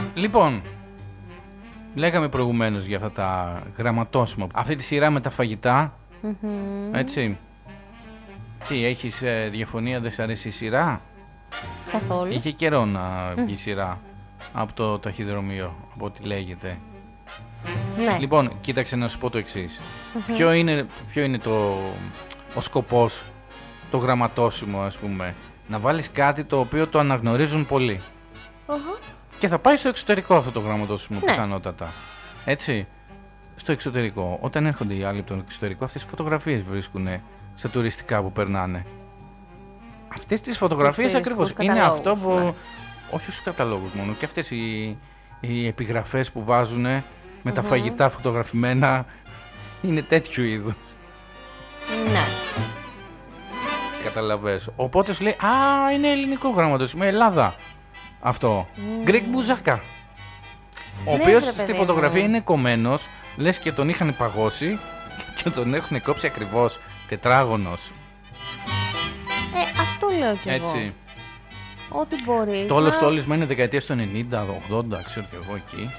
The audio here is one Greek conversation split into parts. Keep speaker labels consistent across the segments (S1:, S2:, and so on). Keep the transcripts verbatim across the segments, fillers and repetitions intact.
S1: Λοιπόν, λέγαμε προηγουμένως για αυτά τα γραμματόσημα. Αυτή τη σειρά με τα φαγητά,
S2: Mm-hmm.
S1: έτσι. Τι, έχεις ε, διαφωνία, δεν σ' αρέσει η σειρά?
S2: Καθόλου.
S1: Είχε καιρό να βγει η σειρά από το ταχυδρομείο, από ό,τι λέγεται.
S2: Ναι.
S1: Λοιπόν, κοίταξε να σου πω το εξής. Ποιο είναι, ποιο είναι το, ο σκοπός, το γραμματόσημο, ας πούμε? Να βάλεις κάτι το οποίο το αναγνωρίζουν πολλοί.
S2: Uh-huh.
S1: Και θα πάει στο εξωτερικό αυτό το γραμματόσημο,
S2: Ναι.
S1: πιθανότατα. Έτσι. Στο εξωτερικό, όταν έρχονται οι άλλοι από το εξωτερικό, αυτές τις φωτογραφίες βρίσκουν στα τουριστικά που περνάνε. Αυτές τις φωτογραφίες ακριβώς είναι αυτό που.
S2: Ναι.
S1: Όχι στους καταλόγους μόνο, και αυτές οι, οι επιγραφές που βάζουν με
S2: Mm-hmm.
S1: τα φαγητά φωτογραφημένα είναι τέτοιου είδους.
S2: Ναι.
S1: Καταλαβες. Οπότε σου λέει, α, είναι ελληνικό γραμματόσημο, Ελλάδα. Αυτό.
S2: Mm.
S1: Γκρέγκ Μπουζάκα. Ο
S2: Ναι,
S1: οποίος
S2: ρε,
S1: στη
S2: παιδί
S1: φωτογραφία
S2: μου.
S1: είναι κομμένος, λες και τον είχαν παγώσει και τον έχουν κόψει ακριβώς τετράγωνος.
S2: Ε, αυτό λέω κι εγώ.
S1: Έτσι.
S2: Ό,τι μπορείς.
S1: Το όλο
S2: να...
S1: στόλισμα είναι δεκαετίας του ενενήντα, ογδόντα, ξέρω κι εγώ εκεί.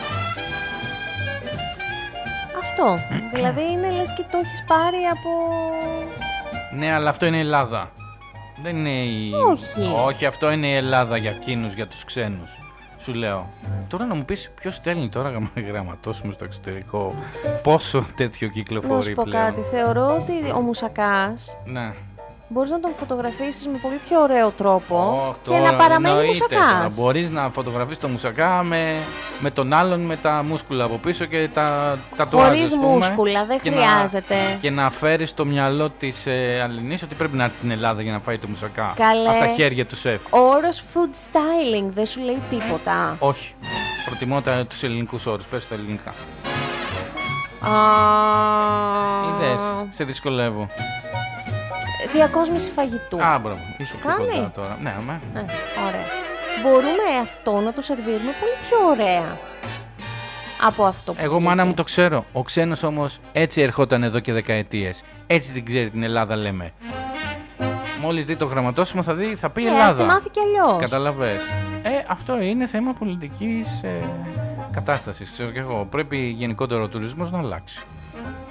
S2: Αυτό. Δηλαδή είναι λες και το έχεις πάρει από...
S1: Ναι, αλλά αυτό είναι η Ελλάδα. Δεν είναι η...
S2: Όχι.
S1: Όχι, αυτό είναι η Ελλάδα για εκείνους, για τους ξένους. Σου λέω. Τώρα να μου πεις ποιος στέλνει τώρα γραμμα- γραμματόσημο στο εξωτερικό. Πόσο τέτοιο κυκλοφορεί
S2: Να σου πω
S1: πλέον.
S2: κάτι. Θεωρώ ότι ο μουσακάς
S1: Ναι.
S2: μπορείς να τον φωτογραφίσεις με πολύ πιο ωραίο τρόπο
S1: Ω,
S2: και
S1: τώρα
S2: να παραμένει
S1: εννοείται τώρα.
S2: μουσακάς.
S1: Μπορείς να φωτογραφίσεις το μουσακά με, με τον άλλον με τα μούσκουλα από πίσω και τα τατουάζ,
S2: Χωρίς
S1: ας πούμε,
S2: μούσκουλα, δεν
S1: και
S2: χρειάζεται.
S1: Να, και να φέρεις στο μυαλό της ε, Αλληνής ότι πρέπει να έρθει στην Ελλάδα για να φάει το μουσακά.
S2: Καλέ.
S1: Από τα χέρια του σεφ.
S2: Ο όρος food styling δεν σου λέει τίποτα.
S1: Όχι. Προτιμώ τα, τους ελληνικούς όρους. Πες τα ελληνικά.
S2: Α,
S1: Είδες, σε δυσκολεύω.
S2: Διακόσμηση φαγητού.
S1: Α, μπράβο. Είσαι πιο
S2: Κάνει.
S1: κοντά τώρα. Ναι, αμέ.
S2: Ε, ωραία. Μπορούμε αυτό να το σερβίρουμε πολύ πιο ωραία από αυτό που
S1: Εγώ,
S2: βγήκε.
S1: μάνα μου, το ξέρω. Ο ξένος όμως έτσι ερχόταν εδώ και δεκαετίες. Έτσι την ξέρει την Ελλάδα, λέμε. Μόλις δει το γραμματόσημο θα, δει, θα πει
S2: Ε, ας
S1: Ελλάδα.
S2: τη μάθει κι αλλιώς.
S1: Καταλαβες. Ε, αυτό είναι θέμα πολιτικής ε, κατάστασης, ξέρω κι εγώ. Πρέπει γενικότερο ο τουρισμός να αλλάξει.